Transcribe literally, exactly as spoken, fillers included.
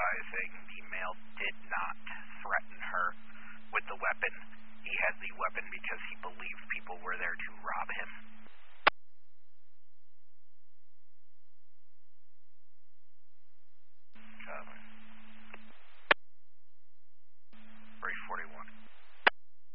advising the male did not threaten her with the weapon. He had the weapon because he believed